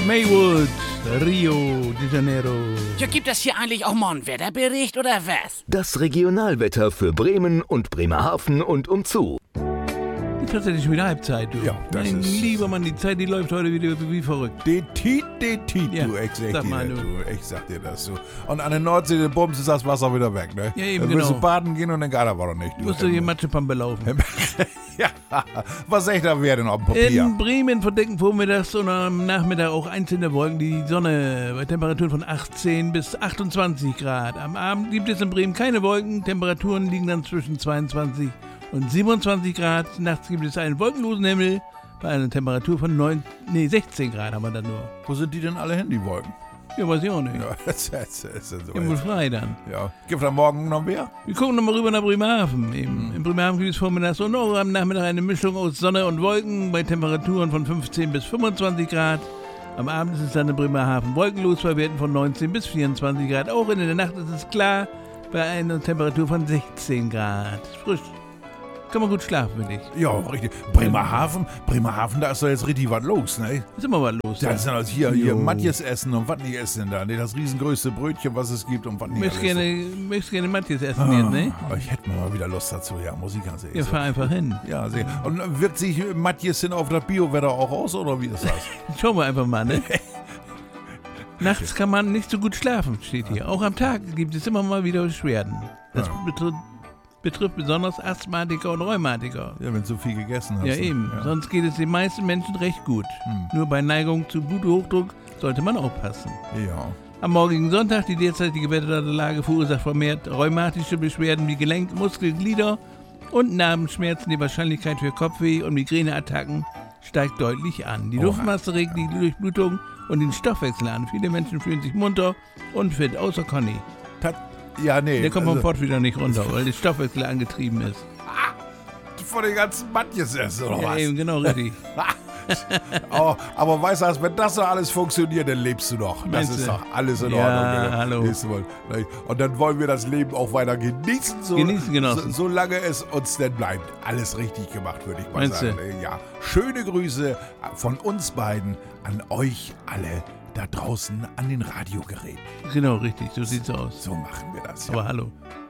Maywood, Rio de Janeiro. Ja, gibt es hier eigentlich auch mal einen Wetterbericht oder was? Das Regionalwetter für Bremen und Bremerhaven und umzu. Ist tatsächlich schon wieder Halbzeit, du. Ja, das mein ist- lieber Mann, die Zeit, die läuft heute wieder wie verrückt. Den Tiet, Ja, du, ich sag sag dir mal, das, du. du. Ich sag dir das, du. Und an der Nordsee, den Bums, ist das Wasser wieder weg, ne? Ja, eben, Dann willst genau. du baden gehen und dann geht er aber noch nicht, Musst du hier Matschepampe laufen. Ja, was echt da wäre denn auf dem Papier? In Bremen verdecken vormittags und am Nachmittag auch einzelne Wolken die Sonne bei Temperaturen von 18 bis 28 Grad. Am Abend gibt es in Bremen keine Wolken, Temperaturen liegen dann zwischen 22 und 27 Grad. Nachts gibt es einen wolkenlosen Himmel bei einer Temperatur von 16 Grad haben wir dann nur. Wo sind die denn alle hin, die Wolken? Ja, weiß ich auch nicht. Ja, das ist so. Ja, wohl frei dann. Ja. Gibt da morgen noch mehr? Wir gucken nochmal rüber nach Bremerhaven. In Bremerhaven gibt es vormittags und auch am Nachmittag eine Mischung aus Sonne und Wolken bei Temperaturen von 15 bis 25 Grad. Am Abend ist es dann in Bremerhaven wolkenlos bei Werten von 19 bis 24 Grad. Auch in der Nacht ist es klar bei einer Temperatur von 16 Grad. Frisch. Kann man gut schlafen, finde ich. Ja, richtig. Bremerhaven, da ist doch jetzt richtig was los, ne? Ist immer was los. Da Da. ist ja hier Jo. Matjes essen und was nicht essen denn da? Ne, das riesengrößte Brötchen, was es gibt und was nicht Möchtest gerne Matthias essen jetzt, ne? Oh, ich hätte mal wieder Lust dazu, ja, muss ich ganz ehrlich Ja, fahr sagen. einfach hin. Ja, sehr. Und wirkt sich Matjes denn auf das Biowetter auch aus, oder wie ist das? Schauen wir einfach mal, ne? Nachts kann man nicht so gut schlafen, steht hier. Auch am Tag gibt es immer mal wieder Beschwerden. Das betrifft besonders Asthmatiker und Rheumatiker. Ja, wenn du so viel gegessen hast. Ja, eben. Ja. Sonst geht es den meisten Menschen recht gut. Nur bei Neigung zu Bluthochdruck sollte man aufpassen. Ja. Am morgigen Sonntag, die derzeitige Wetterlage verursacht vermehrt rheumatische Beschwerden wie Gelenk, Muskel, Glieder und Narbenschmerzen. Die Wahrscheinlichkeit für Kopfweh und Migräneattacken steigt deutlich an. Die Oha. Luftmasse regt die Durchblutung und den Stoffwechsel an. Viele Menschen fühlen sich munter und fit, außer Conny. Ja, nee. Der kommt vom Pott wieder nicht runter, weil der Stoffwechsel angetrieben ist. von den ganzen Matjes essen, oder Ja, was? eben, genau, richtig. Aber weißt du, wenn das so alles funktioniert, dann lebst du noch. Das Meinst ist du? doch alles in Ja, Ordnung. Ne? hallo. Siehst du mal, ne? Und dann wollen wir das Leben auch weiter genießen, solange es uns denn bleibt. Alles richtig gemacht, würde ich mal Meinst sagen. du? Ne? Ja. Schöne Grüße von uns beiden an euch alle da draußen an den Radiogeräten. Genau, richtig, so sieht's aus. So machen wir das. Ja. Aber hallo.